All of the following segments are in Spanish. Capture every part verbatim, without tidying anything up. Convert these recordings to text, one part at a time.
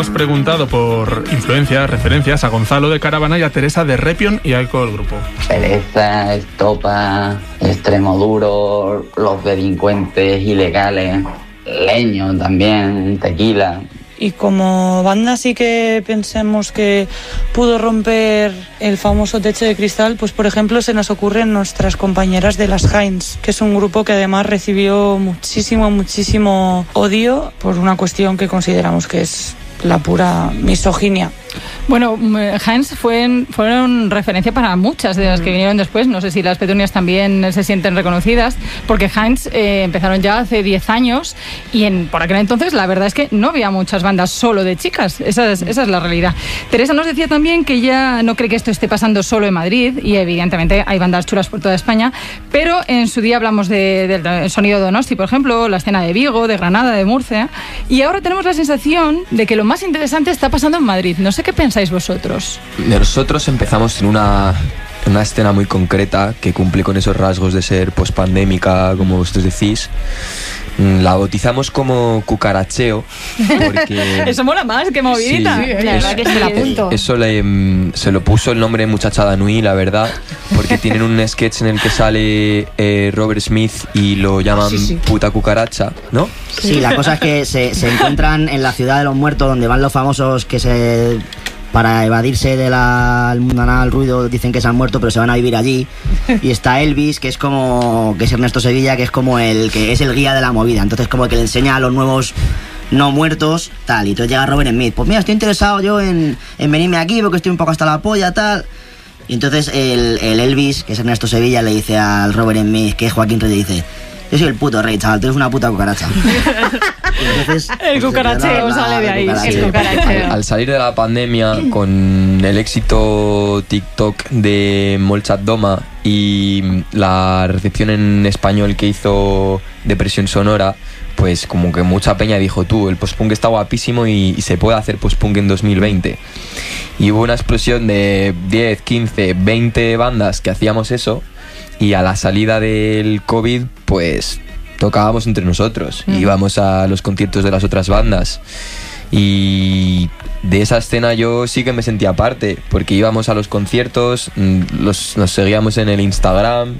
hemos preguntado por influencias, referencias a Gonzalo de Caravana y a Teresa de Repion y a Eco del grupo. Pereza, Estopa, Extremoduro, Los Delincuentes Ilegales, Leño también, Tequila. Y como banda sí que pensemos que pudo romper el famoso techo de cristal, pues por ejemplo se nos ocurren nuestras compañeras de las Heinz, que es un grupo que además recibió muchísimo, muchísimo odio por una cuestión que consideramos que es la pura misoginia. Bueno, Heinz fue, fueron referencia para muchas de las que vinieron después. No sé si las Petunias también se sienten reconocidas, porque Heinz eh, empezaron ya hace diez años y en, por aquel entonces la verdad es que no había muchas bandas solo de chicas. Esa es, esa es la realidad. Teresa nos decía también que ella no cree que esto esté pasando solo en Madrid, y evidentemente hay bandas chulas por toda España, pero en su día hablamos de, de, del sonido de Donosti, por ejemplo, la escena de Vigo, de Granada, de Murcia, y ahora tenemos la sensación de que lo más interesante está pasando en Madrid. No sé qué pensáis vosotros. Nosotros empezamos en una, en una escena muy concreta que cumple con esos rasgos de ser pospandémica, como vosotros decís. La bautizamos como cucaracheo porque eso mola más que movidita. Sí, la verdad que se la apunto. Eso le, se lo puso el nombre Muchachada Nui, la verdad, porque tienen un sketch en el que sale eh, Robert Smith y lo llaman sí, sí. puta cucaracha, ¿no? Sí, la cosa es que se, se encuentran en la ciudad de los muertos, donde van los famosos que se... para evadirse del mundanal ruido, dicen que se han muerto, pero se van a vivir allí. Y está Elvis, que es como que es Ernesto Sevilla, que es como el que es el guía de la movida. Entonces como el que le enseña a los nuevos no muertos, tal. Y entonces llega Robert Smith, pues mira, estoy interesado yo en, en venirme aquí porque estoy un poco hasta la polla, tal. Y entonces el, el Elvis, que es Ernesto Sevilla, le dice al Robert Smith, que es Joaquín Reyes, dice: yo soy el puto rey, chaval, tú eres una puta cucaracha. Entonces, el pues, cucaracheo la, sale de ahí. Sí, el cucaracheo. Al, al salir de la pandemia, con el éxito TikTok de Molchat Doma y la recepción en español que hizo Depresión Sonora, pues como que mucha peña dijo: tú, el postpunk está guapísimo y, y se puede hacer postpunk en dos mil veinte. Y hubo una explosión de diez, quince, veinte bandas que hacíamos eso. Y a la salida del COVID, pues tocábamos entre nosotros, uh-huh. íbamos a los conciertos de las otras bandas. Y de esa escena yo sí que me sentía parte, porque íbamos a los conciertos, los, nos seguíamos en el Instagram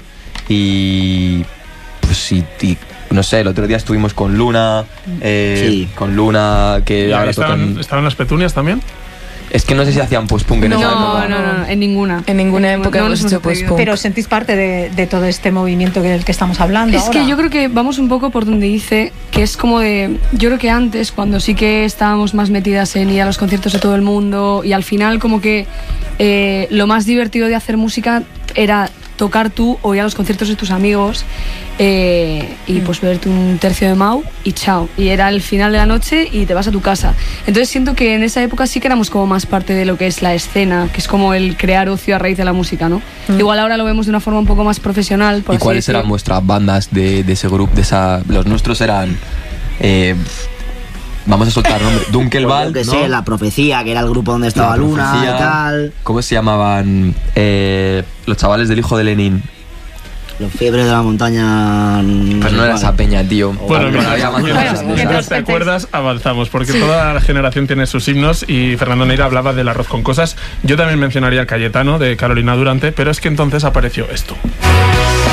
y pues y, y, no sé, el otro día estuvimos con Luna, eh, sí. con Luna que ahora estaban, tocan... ¿Estaban las Petunias también? Es que no sé si hacían post-punk en no, esa época. No, no, no, en ninguna. En ninguna época no, hemos hecho post-punk. Pero sentís parte de, de todo este movimiento del que estamos hablando Es ahora. que yo creo que vamos un poco por donde dice, que es como de... Yo creo que antes, cuando sí que estábamos más metidas en ir a los conciertos de todo el mundo, y al final como que eh, lo más divertido de hacer música era tocar tú o ir a los conciertos de tus amigos eh, y pues beberte un tercio de Mau y chao, y era el final de la noche y te vas a tu casa. Entonces siento que en esa época sí que éramos como más parte de lo que es la escena, que es como el crear ocio a raíz de la música, ¿no? Mm. Igual ahora lo vemos de una forma un poco más profesional, por ¿Y así cuáles decir. eran vuestras bandas de, de ese grupo? De esa, los nuestros eran eh, vamos a soltar nombre, Dunkelwald, pues yo que sé, ¿no? La Profecía, que era el grupo donde estaba Luna y tal. ¿Cómo se llamaban eh, los chavales del hijo de Lenin? Los Fiebres de la Montaña. Pues no era esa peña, tío. Bueno, bueno, había más cosas. Mientras te acuerdas, avanzamos, porque sí. Toda la generación tiene sus himnos y Fernando Neira hablaba del arroz con cosas. Yo también mencionaría el Cayetano de Carolina Durante, pero es que entonces apareció esto.